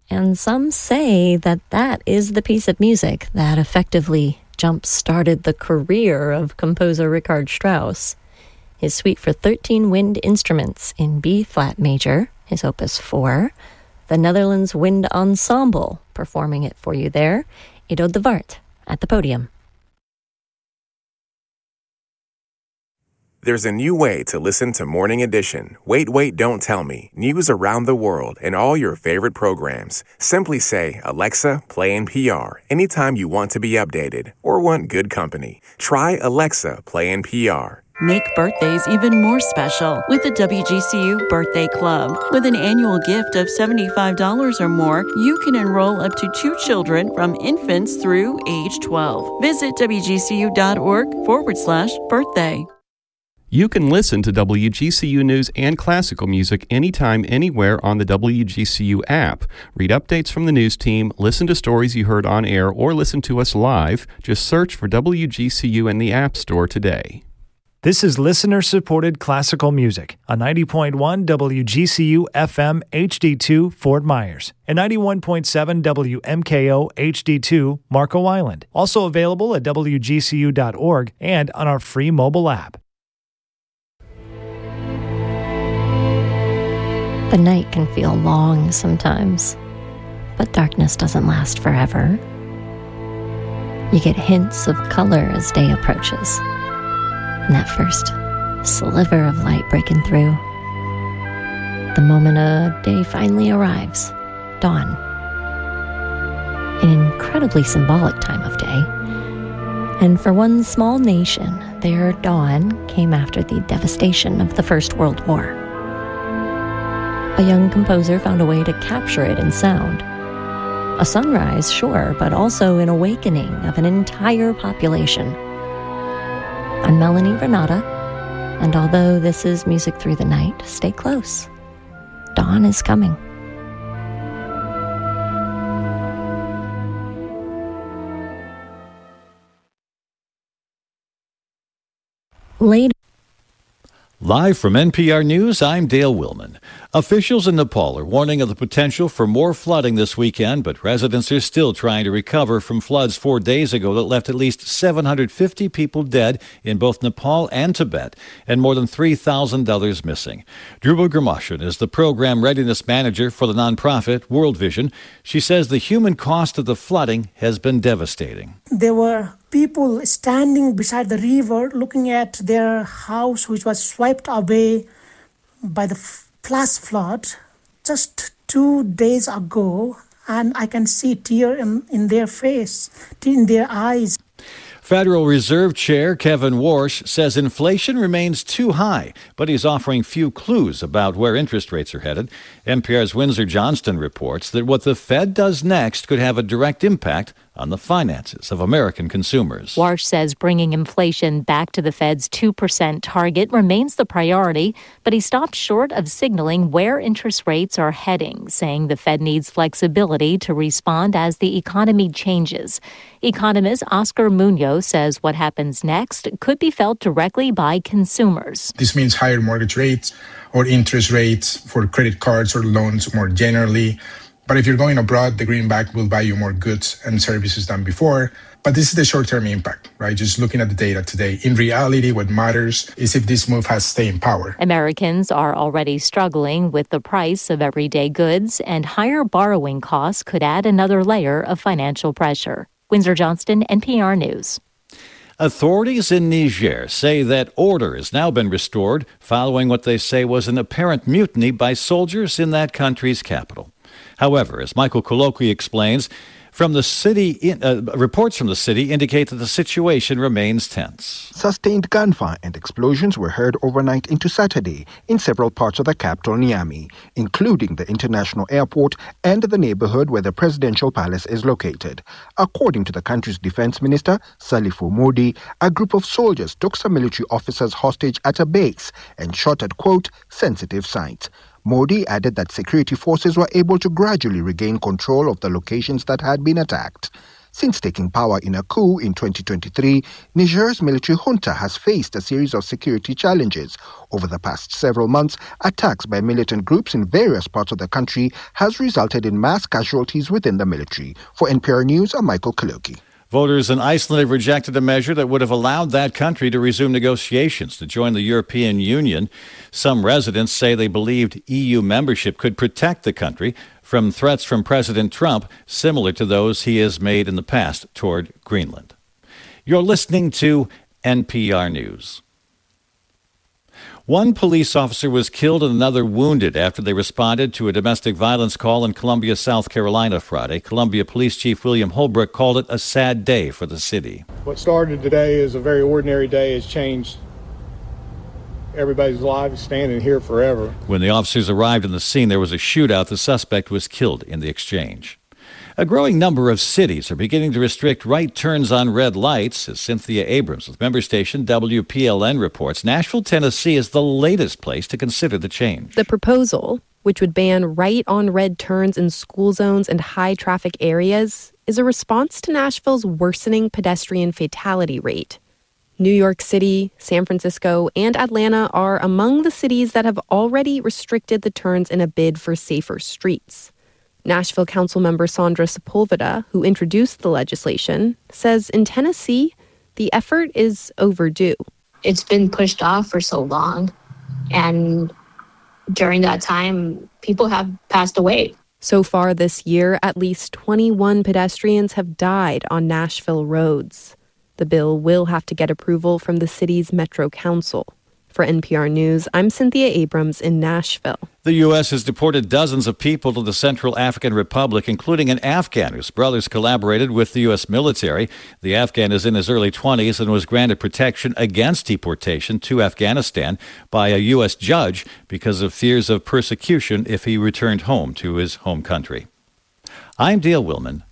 And some say that that is the piece of music that effectively jump-started the career of composer Richard Strauss. His suite for 13 wind instruments in B-flat major, his opus 4, the Netherlands Wind Ensemble performing it for you there, Edo de Waard at the podium. There's a new way to listen to Morning Edition. Wait, Wait, Don't Tell Me. News around the world and all your favorite programs. Simply say, Alexa, play NPR anytime you want to be updated or want good company. Try Alexa, play NPR. Make birthdays even more special with the WGCU Birthday Club. With an annual gift of $75 or more, you can enroll up to 2 children from infants through age 12. Visit WGCU.org/birthday. You can listen to WGCU News and classical music anytime, anywhere on the WGCU app. Read updates from the news team, listen to stories you heard on air, or listen to us live. Just search for WGCU in the App Store today. This is listener-supported classical music on 90.1 WGCU FM HD2 Fort Myers and 91.7 WMKO HD2 Marco Island. Also available at WGCU.org and on our free mobile app. The night can feel long sometimes, but darkness doesn't last forever. You get hints of color as day approaches, and that first sliver of light breaking through. The moment a day finally arrives, dawn. An incredibly symbolic time of day. And for one small nation, their dawn came after the devastation of the First World War. A young composer found a way to capture it in sound. A sunrise, sure, but also an awakening of an entire population. I'm Melanie Renata, and although this is music through the night, stay close. Dawn is coming. Later. Live from NPR News, I'm Dale Willman. Officials in Nepal are warning of the potential for more flooding this weekend, but residents are still trying to recover from floods 4 days ago that left at least 750 people dead in both Nepal and Tibet, and more than 3,000 others missing. Dhruva Garmashan is the program readiness manager for the nonprofit World Vision. She says the human cost of the flooding has been devastating. There were people standing beside the river looking at their house, which was swept away by the flash flood just 2 days ago, and I can see tear in their face, in their eyes. Federal Reserve Chair Kevin Warsh says inflation remains too high, but he's offering few clues about where interest rates are headed. NPR's Windsor Johnston reports that what the Fed does next could have a direct impact on the finances of American consumers. Warsh says bringing inflation back to the Fed's 2% target remains the priority, but he stopped short of signaling where interest rates are heading, saying the Fed needs flexibility to respond as the economy changes. Economist Oscar Munoz says what happens next could be felt directly by consumers. This means higher mortgage rates or interest rates for credit cards or loans more generally. But if you're going abroad, the greenback will buy you more goods and services than before. But this is the short-term impact, right? Just looking at the data today. In reality, what matters is if this move has staying power. Americans are already struggling with the price of everyday goods, and higher borrowing costs could add another layer of financial pressure. Windsor Johnston, NPR News. Authorities in Niger say that order has now been restored following what they say was an apparent mutiny by soldiers in that country's capital. However, as Michael Colloqui explains, reports from the city indicate that the situation remains tense. Sustained gunfire and explosions were heard overnight into Saturday in several parts of the capital, Niamey, including the international airport and the neighborhood where the presidential palace is located. According to the country's defense minister, Salifou Modi, a group of soldiers took some military officers hostage at a base and shot at, quote, sensitive sites. Modi added that security forces were able to gradually regain control of the locations that had been attacked. Since taking power in a coup in 2023, Niger's military junta has faced a series of security challenges. Over the past several months, attacks by militant groups in various parts of the country has resulted in mass casualties within the military. For NPR News, I'm Michael Kaloki. Voters in Iceland have rejected a measure that would have allowed that country to resume negotiations to join the European Union. Some residents say they believed EU membership could protect the country from threats from President Trump, similar to those he has made in the past toward Greenland. You're listening to NPR News. One police officer was killed and another wounded after they responded to a domestic violence call in Columbia, South Carolina Friday. Columbia Police Chief William Holbrook called it a sad day for the city. What started today as a very ordinary day has changed everybody's lives, standing here forever. When the officers arrived on the scene, there was a shootout. The suspect was killed in the exchange. A growing number of cities are beginning to restrict right turns on red lights. As Cynthia Abrams with member station WPLN reports, Nashville, Tennessee is the latest place to consider the change. The proposal, which would ban right on red turns in school zones and high traffic areas, is a response to Nashville's worsening pedestrian fatality rate. New York City, San Francisco, and Atlanta are among the cities that have already restricted the turns in a bid for safer streets. Nashville Councilmember Sandra Sepulveda, who introduced the legislation, says in Tennessee, the effort is overdue. It's been pushed off for so long, and during that time, people have passed away. So far this year, at least 21 pedestrians have died on Nashville roads. The bill will have to get approval from the city's Metro Council. For NPR News, I'm Cynthia Abrams in Nashville. The U.S. has deported dozens of people to the Central African Republic, including an Afghan whose brothers collaborated with the U.S. military. The Afghan is in his early 20s and was granted protection against deportation to Afghanistan by a U.S. judge because of fears of persecution if he returned home to his home country. I'm Dale Willman